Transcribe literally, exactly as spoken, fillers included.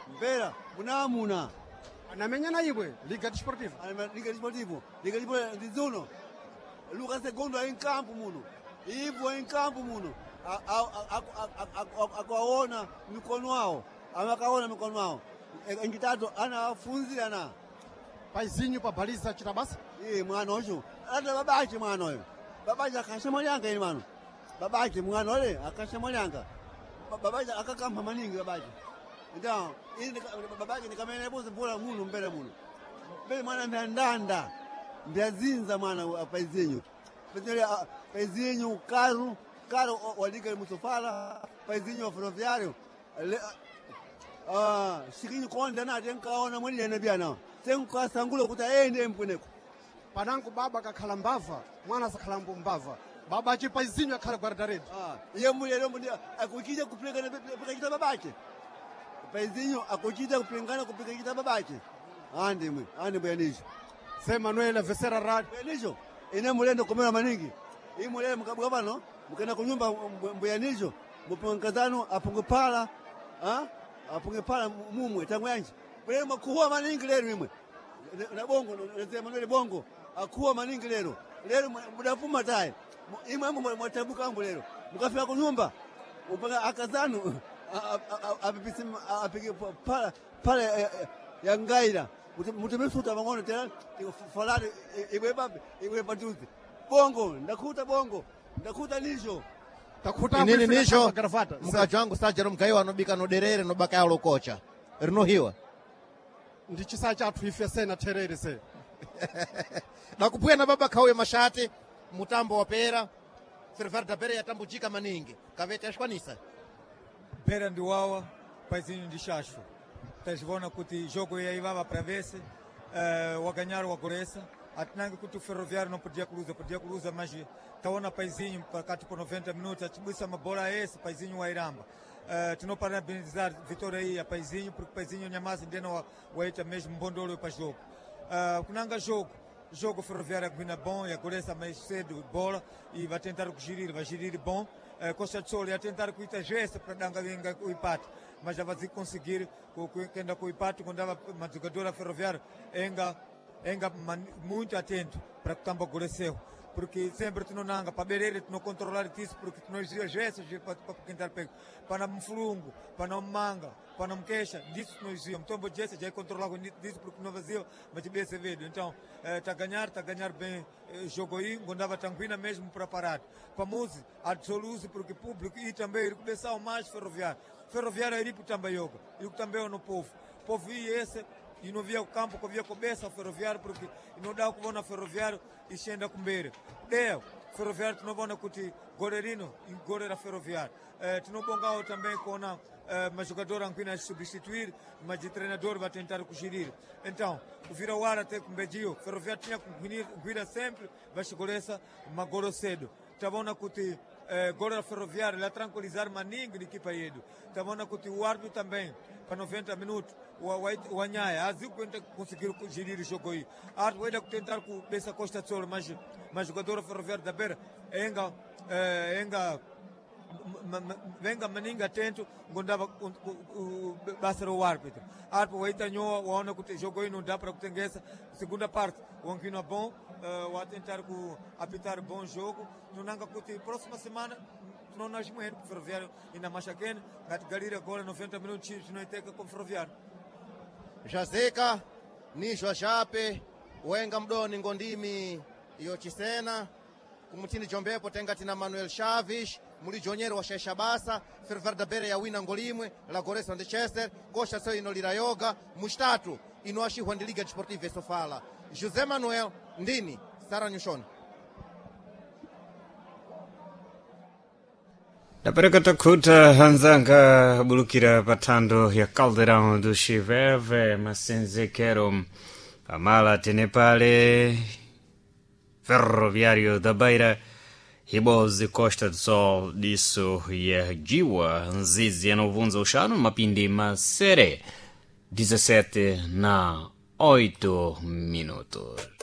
mpera munamuna anamenyana ibwe Liga Desportiva Liga Desportivo Liga Desportivo ndizuno Lucas Segundo aí em campo muno Ivo aí em campo muno akaona mikono wao amakaona mikono wao ngitatu anafunzira na Paizinho pabaliza chirabasa eh mwana ocho ata babache mwana oyo babache akashamalianga ine mano babache mwana ole akashamalianga babache akakamba maningi babache ndio ini babache nikamene boze mbola muno mbele muno mbele mwana ndanda ndiazinza mwana Paizinho Paizinho Paizinho Caro Caro wa Liga Musofala Paizinho Ferroviário ah Chiquinho Konda na tenkaona mwini ene biana tenka sangulo kuta ende mpuneko panangu baba kakhala mbava mwana sakhala mbava baba achi Paizinho akhala guarda-redes ah iye mulero mbundi akuchita kupelekana kupeleka babake Paizinho akuchita kupelekana kupeleka babake ande mwe ande byanisho se Manuel Vesera Rad byanisho ine mulendo komera maningi iyi mulero mukabwa bano mukenda kunyumba mbyanisho mupangazano apungupala ah apungupala mumwe tangu yanji bwe makuwa maningi lero imwe na bongo nasema Manuel bongo akuwa maningi lero lero mudafuma tayi imwe mwatabuka ambu lero mukafika kunyumba upanga akazano apipisi apige pala pala ya ngaira mutemesuta bangono tena falari iwe babe iwe patuzi bongo ndakuta bongo ndakuta nisho takuta nini nisho mkaji wangu sajero mkaiwa anobika noderere nobaka ya lokocha rino hiwa ndichisa chatu ife sena terere se nakupwena na baba kauye mashati mutambo wa pera Ferroviário da Beira yatambujika maningi kavete ashkwanisa pera ndiwawa Paizinho ndishashfu tazivona kuti jogo yaivava para vese uh, waganhar o Agoresa atinange kuti o Ferroviário não podia cruza podia cruza mas taona Paizinho pakati por noventa minutos atibwisa mabola esse Paizinho wairamba uh, tino parabenizar vitória aí a Paizinho porque Paizinho nyamasi ndeno waita mesmo mbondolo para jogo uh, kunanga jogo jogo Ferroviário guina bom e Agoresa mais cedo bola e vai tentar gerir vai gerir bom uh, Costa do Sol ia tentar com ita gesta para danga venga o empate mas já vai conseguir que ainda com o empate quando dava uma jogadora Ferroviária enga enga muito atento para que tambo Agoresa porque sempre tu não nanga para berer tu não controlar isso porque tu não exige gestos para para tentar pegar para não flungo para não manga para não queixa disso não exige então o gesto já controlar com disso porque não vazio mas bem se vê então tá ganhar tá ganhar bem jogo aí quando dava tranquila mesmo preparado para música absoluto porque público e também ele começar mais Ferroviário Ferroviário é rico também yoga e também no povo povo e esse e não via o campo que via cabeça Ferroviário porque não dá o que vão na Ferroviário e chega com beira deu Ferroviário tu não vão na kuti golerino e golera Ferroviário tu não bongao também com na mas jogador anquina substituir mas de treinador vai tentar gerir então o vira o ar até com bedio Ferroviário tinha que cuidar sempre vai se golessa mas golo cedo tá bom na kuti golera Ferroviário lá tranquilizar maninho de equipa yedo tá bom na kuti o árbitro também para noventa minutos o Anhaia, a Zico conseguiu gerir o jogo aí. A Arte vai tentar com essa Costa do Sol, mas mas jogador Ferroviário da Beira, enga, enga, venga maninga atento, quando dava o basta o árbitro. A Arte vai tentar o ano que jogou aí não dá para que tenha essa segunda parte. O Anquino é bom, vai tentar com apitar bom jogo. Não nanga que próxima semana não nós morrer com Ferroviário e na Machaquena, galir agora noventa minutos não tem que com Ferroviário. Jazeka nisho ashape wenga mdoni ngondimi iyo chisena kumutini jombepo tengati na Manuel Chaves mulijonyero wa Shesha Basa Ferroviário da Beira ya wina ngolimwe la Agoresa de Chester Costa do Sol ino lirayoga mustatu ino ashihwa ndi Liga Desportiva Sofala José Manuel ndini Sara Nyushoni Dapereka takuta hanzanga bulukira patando ya Caldeirão do Chiveve Masenzekero amala tenepale Ferroviário da Beira Hibozi Costa do Sol disso ya Jiwa Nzizi yanovunza ushano mapindi masere dezessete na oito minutos.